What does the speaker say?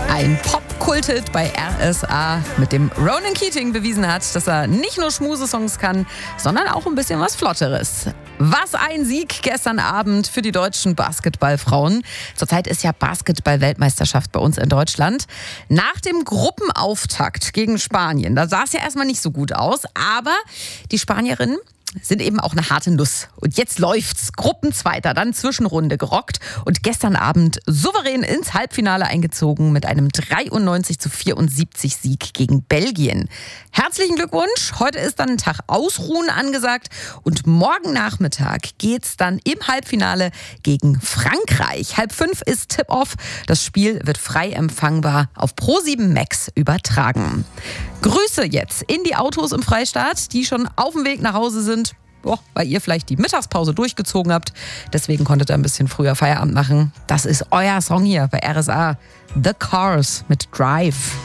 Ein Pop-Kult-Hit bei RSA, mit dem Ronan Keating bewiesen hat, dass er nicht nur Schmusesongs kann, sondern auch ein bisschen was Flotteres. Was ein Sieg gestern Abend für die deutschen Basketballfrauen. Zurzeit ist ja Basketball-Weltmeisterschaft bei uns in Deutschland. Nach dem Gruppenauftakt gegen Spanien, da sah es ja erstmal nicht so gut aus, aber die Spanierinnen sind eben auch eine harte Nuss. Und jetzt läuft's. Gruppenzweiter, dann Zwischenrunde gerockt und gestern Abend souverän ins Halbfinale eingezogen mit einem 93-74 Sieg gegen Belgien. Herzlichen Glückwunsch. Heute ist dann ein Tag Ausruhen angesagt und morgen Nachmittag geht's dann im Halbfinale gegen Frankreich. 4:30 ist Tip-Off. Das Spiel wird frei empfangbar auf Pro7 Max übertragen. Grüße jetzt in die Autos im Freistaat, die schon auf dem Weg nach Hause sind, weil ihr vielleicht die Mittagspause durchgezogen habt. Deswegen konntet ihr ein bisschen früher Feierabend machen. Das ist euer Song hier bei RSA. The Cars mit Drive.